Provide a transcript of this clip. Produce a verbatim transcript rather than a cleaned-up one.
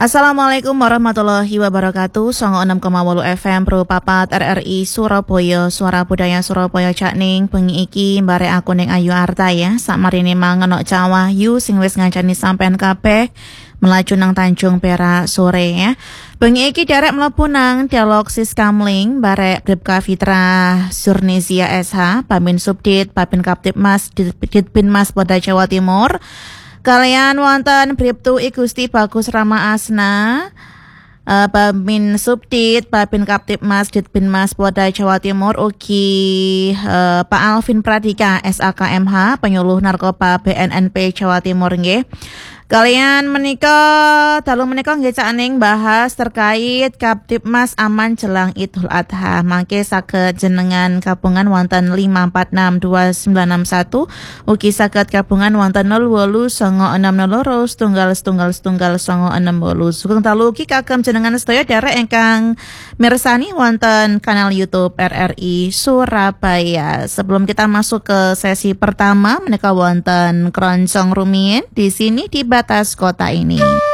Assalamualaikum warahmatullahi wabarakatuh. Songo enam koma wolu F M Pro Papat R R I Surabaya, Suara Budaya Surabaya Cakning. Bengi iki mbare aku ning Ayu Arta ya. Sakmarine mangenok cawah yu sing wis ngancani sampean kabeh melaju nang Tanjung Perak sore ya. Bengi iki derek mlebu nang dialog Siskamling barek Bribka Fitra Zurnisia S H, Pamin Subdit, Babin Kaptipmas Ditbinmas Polda Jawa Timur. Kalian wonten Bribtu I Gusti Bagus Rama Asna, uh, Babin Subdit, Babin Kaptipmas Ditbinmas Polda Jawa Timur, ugi uh, Pak Alvin Pradika S A K M H, penyuluh narkoba B N N P Jawa Timur nggih. Kalian menika dalu menika nggih cakning bahas terkait Kaptipmas aman jelang Idul Adha. Mangke saged jenengan gabungan wonten lima empat enam dua sembilan enam satu, ugi saged gabungan wonten nol wolu songo enam nol loro setunggal setunggal setunggal songo enam wolu. Sugeng dalu ugi kagem jenengan sedaya derek ingkang mirsani wonten kanal YouTube R R I Surabaya. Sebelum kita masuk ke sesi pertama, menika wonten keroncong rumiyin di sini di batas kota ini.